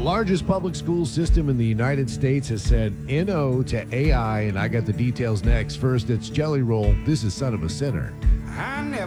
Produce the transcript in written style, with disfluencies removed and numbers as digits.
largest public school system in the United States has said NO to AI, and I got the details next. First, it's Jelly Roll. This is Son of a Sinner. I never